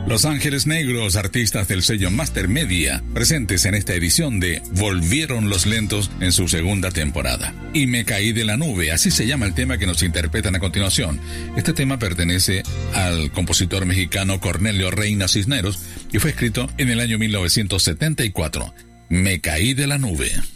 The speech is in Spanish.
Los Ángeles Negros, artistas del sello Master Media, presentes en esta edición de Volvieron los Lentos en su segunda temporada. Y Me Caí de la Nube, así se llama el tema que nos interpretan a continuación. Este tema pertenece al compositor mexicano Cornelio Reina Cisneros y fue escrito en el año 1974. Me Caí de la Nube.